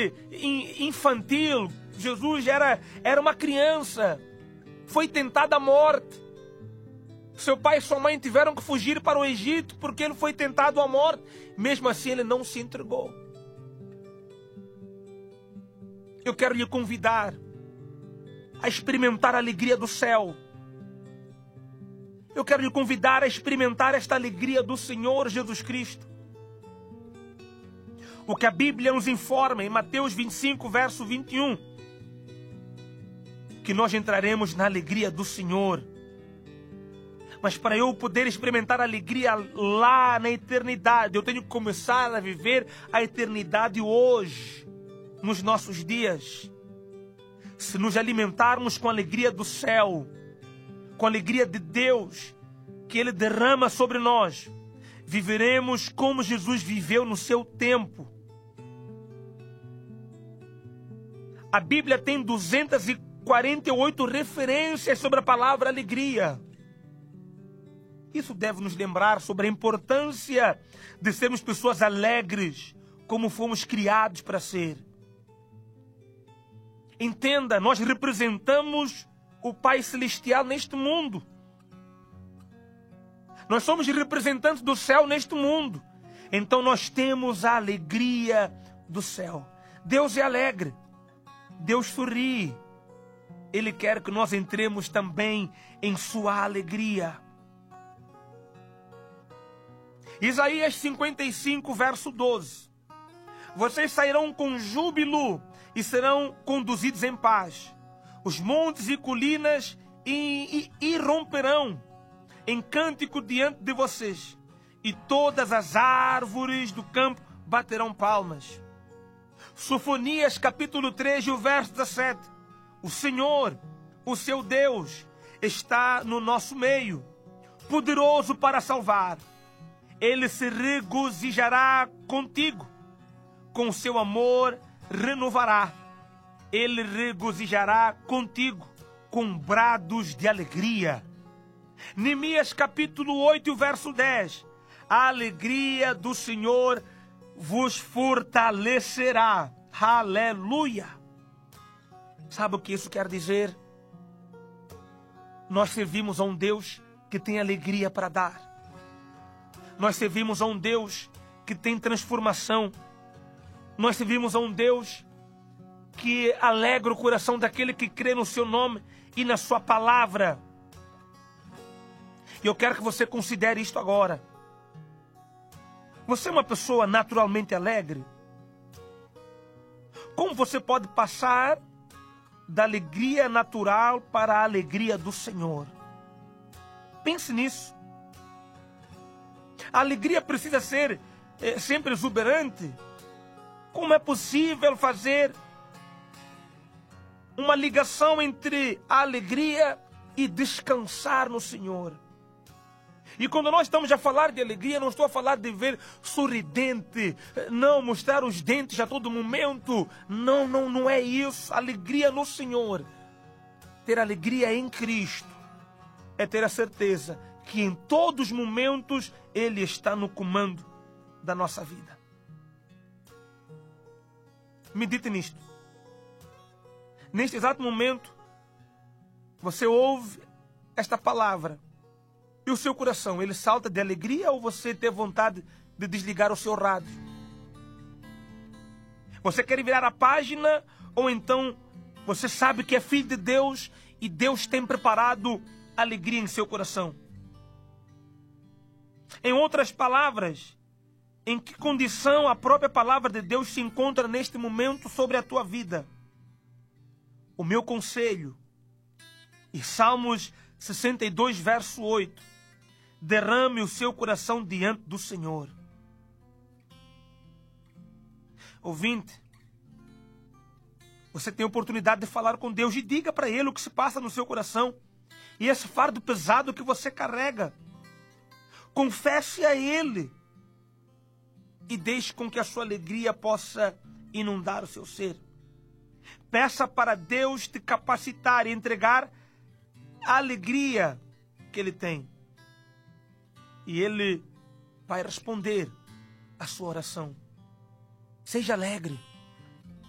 idade infantil. Jesus era uma criança. Foi tentado à morte. Seu pai e sua mãe tiveram que fugir para o Egito porque ele foi tentado à morte. Mesmo assim, ele não se entregou. Eu quero lhe convidar a experimentar a alegria do céu. Eu quero lhe convidar a experimentar esta alegria do Senhor Jesus Cristo. O que a Bíblia nos informa em Mateus 25, verso 21, que nós entraremos na alegria do Senhor. Mas para eu poder experimentar a alegria lá na eternidade, eu tenho que começar a viver a eternidade hoje, nos nossos dias. Se nos alimentarmos com a alegria do céu, com a alegria de Deus, que Ele derrama sobre nós, viveremos como Jesus viveu no seu tempo. A Bíblia tem 248 referências sobre a palavra alegria. Isso deve nos lembrar sobre a importância de sermos pessoas alegres, como fomos criados para ser. Entenda, nós representamos o Pai Celestial neste mundo. Nós somos representantes do céu neste mundo. Então nós temos a alegria do céu. Deus é alegre. Deus sorri. Ele quer que nós entremos também em sua alegria. Isaías 55, verso 12. Vocês sairão com júbilo e serão conduzidos em paz. Os montes e colinas irromperão em cântico diante de vocês. E todas as árvores do campo baterão palmas. Sofonias capítulo 3, o verso 17. O Senhor, o seu Deus, está no nosso meio, poderoso para salvar. Ele se regozijará contigo, com seu amor renovará. Ele regozijará contigo, com brados de alegria. Neemias capítulo 8, verso 10. A alegria do Senhor vos fortalecerá. Aleluia! Sabe o que isso quer dizer? Nós servimos a um Deus que tem alegria para dar. Nós servimos a um Deus que tem transformação. Nós servimos a um Deus que alegra o coração daquele que crê no seu nome e na sua palavra. E eu quero que você considere isto agora. Você é uma pessoa naturalmente alegre? Como você pode passar da alegria natural para a alegria do Senhor? Pense nisso. A alegria precisa ser sempre exuberante. Como é possível fazer uma ligação entre a alegria e descansar no Senhor? E quando nós estamos a falar de alegria, não estou a falar de ver sorridente, não mostrar os dentes a todo momento. Não é isso. Alegria no Senhor. Ter alegria em Cristo é ter a certeza que em todos os momentos Ele está no comando da nossa vida. Medite nisto. Neste exato momento, você ouve esta palavra e o seu coração, ele salta de alegria ou você tem vontade de desligar o seu rádio? Você quer virar a página ou então você sabe que é filho de Deus e Deus tem preparado alegria em seu coração? Em outras palavras, em que condição a própria palavra de Deus se encontra neste momento sobre a tua vida? O meu conselho, e Salmos 62, verso 8, derrame o seu coração diante do Senhor. Ouvinte, você tem a oportunidade de falar com Deus e diga para Ele o que se passa no seu coração e esse fardo pesado que você carrega. Confesse a Ele e deixe com que a sua alegria possa inundar o seu ser. Peça para Deus te capacitar e entregar a alegria que Ele tem. E Ele vai responder a sua oração. Seja alegre.